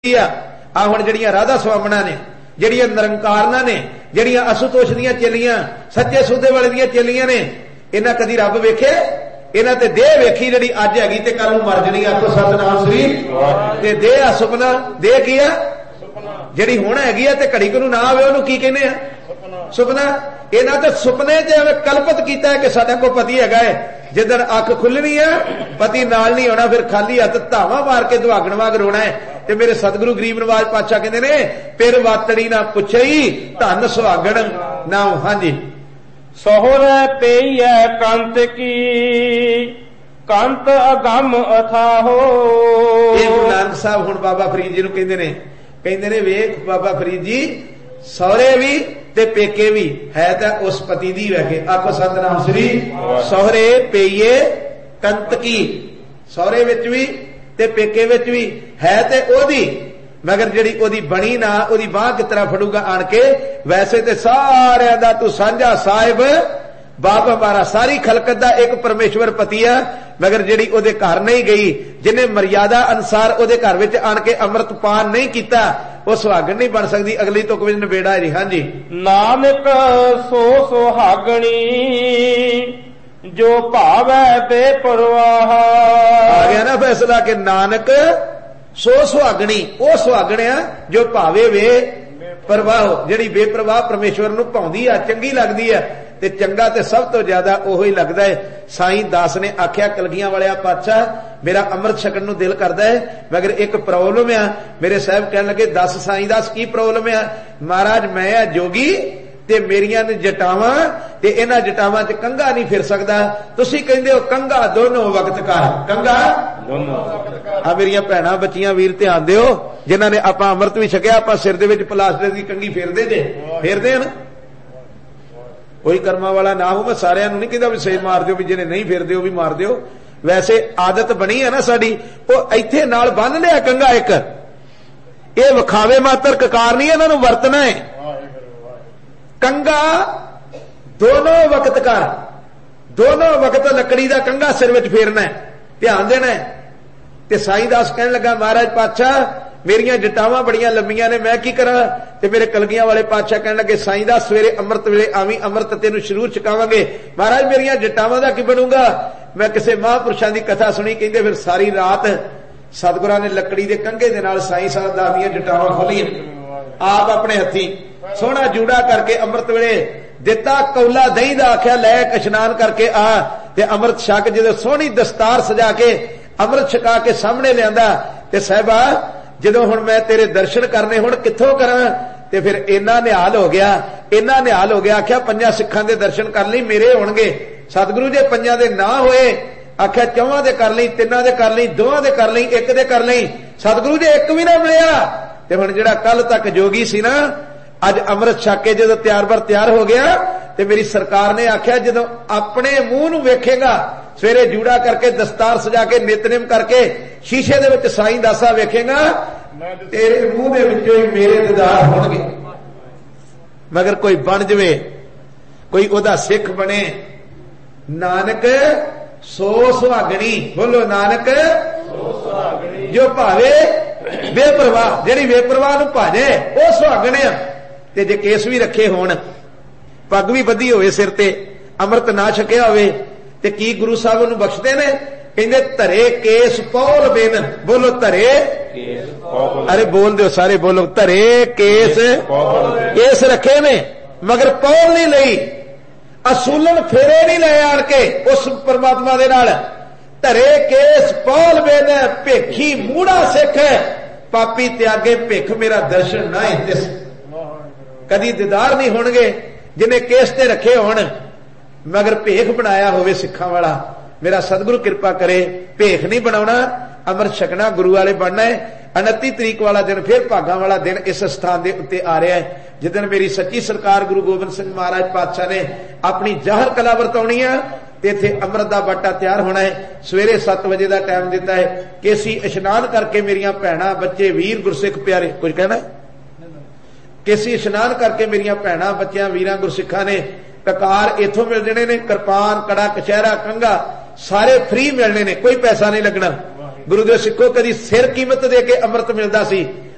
आ हुण जिहड़ियां राधा स्वामणा ने, जिहड़ियां निरंकारना ने, जिहड़ियां असुतोष दीयां चेलियां, सच्चे सौदे वाले दीयां चेलियां ने, इन्हां कदी रब वेखे? इन्हां ते देह वेखी जिहड़ी अज हैगी ते कल नूं मर जाणी। आखो सतनाम श्री। ते देह आ सुपना। देह की आ? जिहड़ी हुण हैगी आ ते घड़ी को ना आवे ओनूं की कहने आ? सुपना। इन्हां ते सुपने च कल्पित कीता है कि साडे कोल पति हैगा है, जिदन अख खुलनी है पति नाल नहीं होना, फिर खाली हथ धावा मार के दुहागण वांग रोना है। ते मेरे सतगुरु गरीब नवाज पातशाह कहते ने, फिर वातड़ी ना पुछई धन सुहागण नाम। हां जी। सोहरे पेईए कंत की कंत अगम अथाहो। ये गुरु नानक साहब हुण बाबा फरीद जी नूं कहंदे ने वेख बाबा फरीद जी, सौरे भी ते पेके भी है तां उस पति दी वैखे। आखो सतनाम श्री। सोहरे पेईए कंत की, सौरे विच भी ते पेके विच भी है ते ओदी, मगर जिहड़ी ओदी बणी ना ओदी बांह किस तरह फड़ूगा आण के। वैसे ते सारिआं दा तू सांझा साहिब बाप हमारा, सारी खलकत दा एक परमेश्वर पति है, मगर जिहड़ी ओदे घर नहीं गई, जिन्हें मर्यादा अनुसार ओदे घर विच आण के अमृत पान नहीं कीता, वो सुहागण नहीं बन सकती। अगली तुक विच नबेड़ा है जी। हां जी। नानक सो सुहागणी जो भावै बेपरवाह। आ गया ना फैसला कि नानक सो सुहागणी, वो सुहागण आ जो भावे वे परवाह, जिहड़ी बेपरवाह परमेश्वर नूं भाउंदी आ, चंगी लगदी है। ते चंगा ते सब तो ज्यादा ओही लगदा है। साईं दास ने आख्या कलगियां वालिया पातशाह मेरा अमृत छकण नूं दिल करदा है, मगर एक प्रॉब्लम आ। मेरे साहब कहन लगे दस साईं दास की प्रॉब्लम आ? महाराज मैं आ जोगी ते मेरियां ने जटावां ते इन्हां जटावां च कंघा नहीं फिर सकदा। तुसीं कहंदे हो कंघा दोनों वक्त कर, कंघा दोनों वक्त कर। आ मेरियां भैणां बच्चियां वीर ध्यान दिओ, जिन्हां ने आपां अमृत भी छकिया, आपां सिर दे विच प्लास्टर दी कंघी फेरदे जे, फेरदे हन। कोई कर्मा वाला ना हो, मैं सारिਆਂ ਨੂੰ नहीं कहता भी सेज मार दिओ, भी जिन्हें नहीं फेरदे हो भी मार दिओ। वैसे आदत बनी है ना साडी, ਉਹ ਇੱਥੇ ਨਾਲ ਬੰਨ ਲਿਆ ਕੰਘਾ ਇੱਕ, ਇਹ ਵਿਖਾਵੇ ਮਾਤਰ ਕਕਾਰ नहीं, ਇਹਨਾਂ ਨੂੰ ਵਰਤਣਾ है। कंघा दोनों वक्त कर, दोनों वक्त लकड़ी का कंघा सिर विच फेरना है, ध्यान देना है। ते साईं दास कहने लगा महाराज पातशाह मेरियां जटावां बड़ियां लंबियां ने, मैं की करा? ते मेरे कलगियां वाले पातशाह कहने लगे साईं दास सवेरे अमृत वेले आवी, अमृत तेनू शरूर चकावांगे। महाराज मेरियां जटावां दा की बनूंगा? मैं किसी महापुरुषां दी कथा सुनी, कहंदे फिर सारी रात सतगुरां ने लकड़ी दे कंघे दे नाल साईं साहब दा दीयां जटावां खोलीआं, आप अपने हथी सोहना जूड़ा करके अमृत वेले दिता, कौला दही दा आख्या लै इशनान करके आ ते अमृत छक, जदों सोहनी दस्तार सजा के अमृत छका के सामने लियांदा ते साहिबा जदों हुण मैं तेरे दर्शन करने हुण कित्थों करां? ते फिर इन्ना निहाल हो गया, इन्ना निहाल हो गया। आख्या पंजां सिखां दे दर्शन कर लई, मेरे होणगे। सतगुरु जे पंजां दे ना होए, आख्या चौहां दे कर लई, तिन्नां दे कर लई, दोहां दे कर लई, एक दे कर लई। सतगुरु जे एक भी ना मिलिया ते हुण जिहड़ा कल तक जोगी सी ना, अज अमृत छक के जदों तैयार बर तैयार हो गया ते मेरी सरकार ने आख्या जदों अपने मुंह नूं वेखेगा, सवेरे जूड़ा करके दस्तार सजा के नितनेम करके शीशे दे विच साईं दासा वेखेगा, तेरे मुंह दे विचों ही मेरे दीदार होणगे। मगर कोई बन जवे, कोई ओदा सिख बने, नानक सो सुहागणी, बोलो नानक सो सुहागणी जो भावे बेपरवाह, जिहड़ी बेपरवाह नूं भाजे वो सुहागण आ। ते जे केस भी रखे होण, पग भी बधी होवे सिर ते, अमृत ना छकिया होवे, ते की गुरु साहब नूं बख्शदे ने? कहंदे धरे केस पौल बिन, बोलो धरे केस पौल, अरे बोल दिओ सारे बोलो, धरे केस केस रखे ने मगर पौल नहीं लई, असूलन फेरे नहीं ले आण के उस परमात्मा दे नाल। धरे केस पौल बिन भेखी मूड़ा सिख, पापी त्यागे भिख मेरा दर्शन ना हितिस। कदी दीदार नहीं होणगे जिन्हें केस ते रखे होण, मगर भेख बनाया होवे सिखां वाला। मेरा सतगुरु कृपा करे, भेख नहीं बनाउणा, अमृत छकना, गुरु वाले बनना है। 29 तरीक वाला दिन फिर भागां वाला दिन इस स्थान दे उत्ते आ रहा है, जिदन मेरी सच्ची सरकार गुरु गोबिंद सिंह महाराज पातशाह ने अपनी जाहर कला वरताउणी है ते इत्थे अमृत दा बाटा तैयार होना है। सवेरे 7 बजे का टाइम दिता है। केसी इशनान करके मेरियां भैणां बच्चे वीर गुरसिख प्यारे, कुछ कहना है? केसी इशनान करके मेरियां भैणां बच्चियां वीरां गुरसिखां ने ककार इथों मिल जाने ने, किरपान कड़ा कचहरा कंघा सारे फ्री मिलने ने, कोई पैसा नहीं लगना। गुरु दे सिखो कदी सिर कीमत दे के अमृत मिलदा सी,